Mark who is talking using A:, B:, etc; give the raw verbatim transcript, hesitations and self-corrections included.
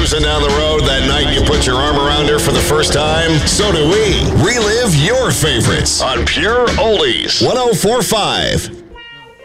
A: cruising down the road that night you put your arm around her for the first time? So do we. Relive your favorites on Pure Oldies. one oh four point five.